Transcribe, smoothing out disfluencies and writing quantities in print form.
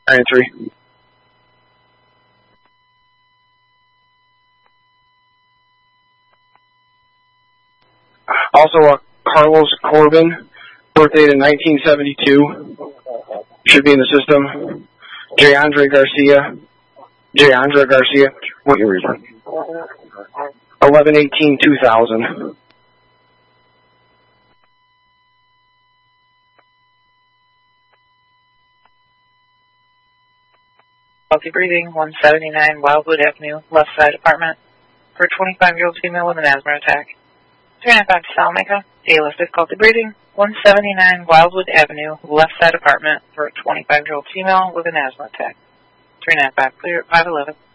3. Also, Carlos Corbin, birthday in 1972, should be in the system. Jayandra Garcia, what year is it? 11/18/2000. Healthy breathing, 179 Wildwood Avenue, left side apartment, for a 25-year-old female with an asthma attack. 395 to Salamanca, ALS difficulty breathing, 179 Wildwood Avenue, left side apartment, for a 25-year-old female with an asthma attack. 395 clear at 511.